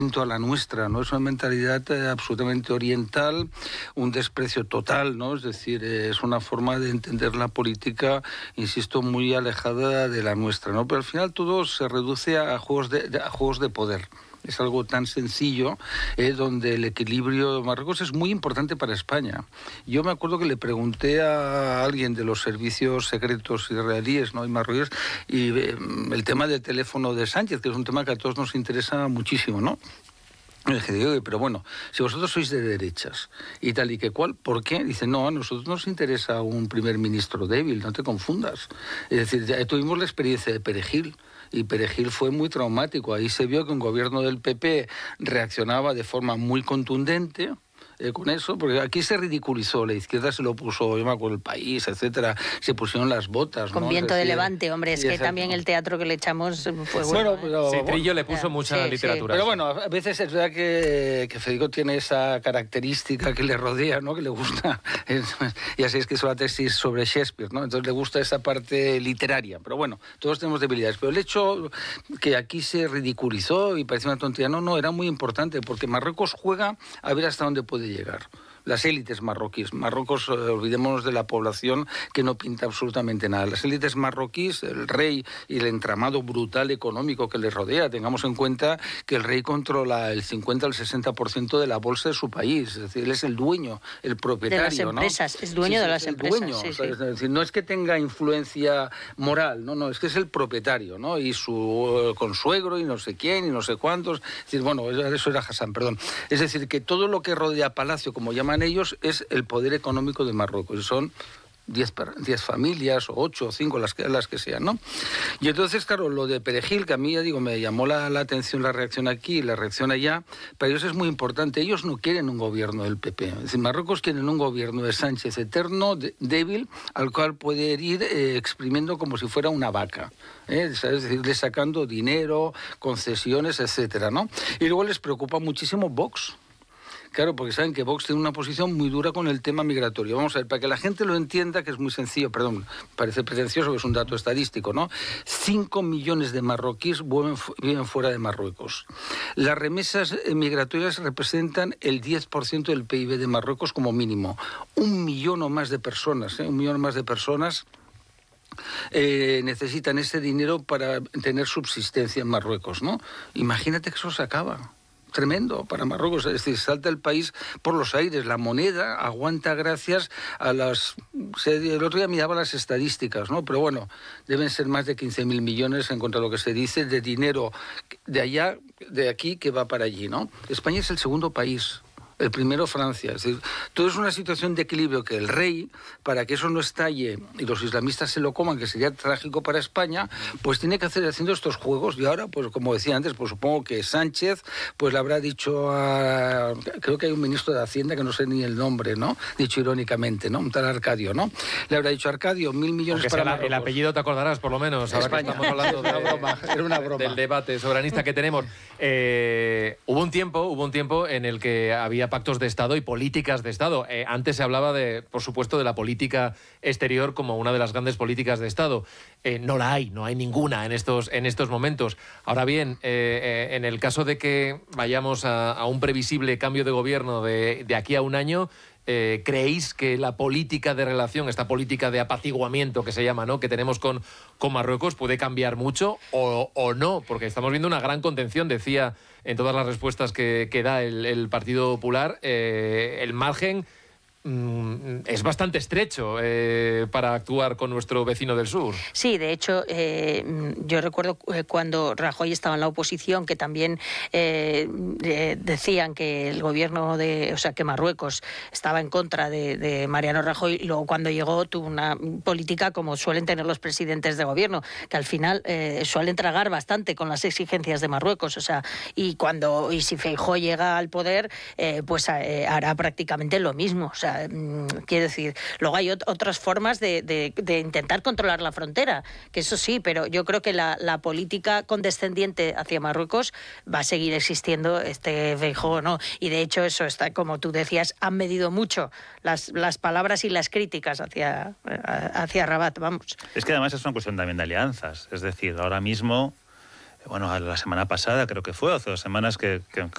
a la nuestra, ¿no? Es una mentalidad absolutamente oriental, un desprecio total, ¿no? Es decir, es una forma de entender la política, insisto, muy alejada de la nuestra, ¿no? Pero al final todo se reduce a juegos de poder. Es algo tan sencillo, donde el equilibrio de Marruecos es muy importante para España. Yo me acuerdo que le pregunté a alguien de los servicios secretos israelíes, ¿no?, y marroquíes, y el tema del teléfono de Sánchez, que es un tema que a todos nos interesa muchísimo, ¿no? Y le dije, pero bueno, si vosotros sois de derechas y tal y que cual, ¿por qué? Dice, no, a nosotros nos interesa un primer ministro débil, no te confundas. Es decir, ya tuvimos la experiencia de Perejil, y Perejil fue muy traumático. Ahí se vio que un gobierno del PP reaccionaba de forma muy contundente con eso, porque aquí se ridiculizó, la izquierda se lo puso, yo me acuerdo, El País, etcétera, se pusieron las botas, con, ¿no?, Viento de Levante, hombre, es que exacto. También el teatro que le echamos fue bueno. Pero, sí, Trillo le puso mucha literatura. Pero bueno, a veces es verdad que Federico tiene esa característica que le rodea, ¿no?, que le gusta, ya sabéis que es una tesis sobre Shakespeare, ¿no?, entonces le gusta esa parte literaria, pero bueno, todos tenemos debilidades, pero el hecho que aquí se ridiculizó y parecía una tontería, no, era muy importante, porque Marruecos juega a ver hasta dónde puede llegar. Las élites marroquíes. Marruecos, olvidémonos de la población que no pinta absolutamente nada. Las élites marroquíes, el rey y el entramado brutal económico que les rodea. Tengamos en cuenta que el rey controla el 50 al 60% de la bolsa de su país. Es decir, él es el dueño, el propietario. De las empresas, ¿no? Es dueño de las empresas. Dueño, sí. Es decir, no es que tenga influencia moral, no, es que es el propietario, ¿no? Y su consuegro y no sé quién y no sé cuántos. Es decir, bueno, eso era Hassan, perdón. Es decir, que todo lo que rodea Palacio, como llaman ellos, es el poder económico de Marruecos, y son 10 familias, o 8 o 5, las que sean, ¿no? Y entonces, claro, lo de Perejil, que a mí, ya digo, me llamó la atención la reacción aquí y la reacción allá, para ellos es muy importante. Ellos no quieren un gobierno del PP. Es decir, Marruecos quieren un gobierno de Sánchez eterno, débil, al cual puede ir exprimiendo como si fuera una vaca. Es decir, le sacando dinero, concesiones, etcétera, ¿no? Y luego les preocupa muchísimo Vox. Claro, porque saben que Vox tiene una posición muy dura con el tema migratorio. Vamos a ver, para que la gente lo entienda, que es muy sencillo, perdón, parece pretencioso, pero es un dato estadístico, ¿no? 5 millones de marroquíes viven fuera de Marruecos. Las remesas migratorias representan el 10% del PIB de Marruecos como mínimo. 1 millón o más de personas, 1 millón más de personas necesitan ese dinero para tener subsistencia en Marruecos, ¿no? Imagínate que eso se acaba. Tremendo para Marruecos, es decir, salta el país por los aires. La moneda aguanta gracias a las... El otro día miraba las estadísticas, ¿no? Pero bueno, deben ser más de 15.000 millones en cuanto a lo que se dice de dinero de allá, de aquí, que va para allí, ¿no? España es el segundo país. El primero, Francia. Es decir, todo es una situación de equilibrio que el rey, para que eso no estalle y los islamistas se lo coman, que sería trágico para España, pues tiene que hacer haciendo estos juegos. Y ahora, pues como decía antes, pues supongo que Sánchez pues le habrá dicho a... Creo que hay un ministro de Hacienda que no sé ni el nombre, ¿no? Dicho irónicamente, ¿no? Un tal Arcadio, ¿no? Le habrá dicho, Arcadio, 1.000 millones para Marruecos. El apellido te acordarás, por lo menos, ahora España. Que estamos hablando era una broma. Del debate soberanista que tenemos. Hubo un tiempo en el que había pactos de Estado y políticas de Estado. Antes se hablaba, por supuesto, de la política exterior como una de las grandes políticas de Estado. No hay ninguna en estos momentos. Ahora bien, en el caso de que vayamos a un previsible cambio de gobierno de aquí a un año, ¿creéis que la política de relación, esta política de apaciguamiento que se llama, ¿no?, que tenemos con Marruecos, puede cambiar mucho o no? Porque estamos viendo una gran contención, decía en todas las respuestas que da el Partido Popular, el margen es bastante estrecho para actuar con nuestro vecino del sur. Sí, de hecho, yo recuerdo cuando Rajoy estaba en la oposición, que también decían que el gobierno que Marruecos estaba en contra de Mariano Rajoy, y luego cuando llegó tuvo una política como suelen tener los presidentes de gobierno, que al final suelen tragar bastante con las exigencias de Marruecos, y si Feijóo llega al poder, pues hará prácticamente lo mismo, quiero decir, luego hay otras formas de intentar controlar la frontera, que eso sí, pero yo creo que la política condescendiente hacia Marruecos va a seguir existiendo, Feijóo, ¿no? Y de hecho eso está, como tú decías, han medido mucho las palabras y las críticas hacia Rabat, vamos. Es que además es una cuestión también de alianzas, es decir, ahora mismo... Bueno, la semana pasada creo que fue, hace 2 semanas que